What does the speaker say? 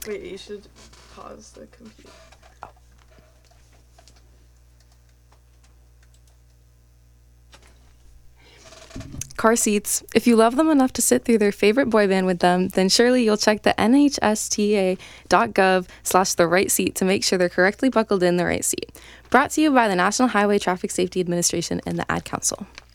Wait, you should pause the computer. Car seats. If you love them enough to sit through their favorite boy band with them, then surely you'll check the nhsta.gov/the right seat to make sure they're correctly buckled in the right seat. Brought to you by the National Highway Traffic Safety Administration and the Ad Council.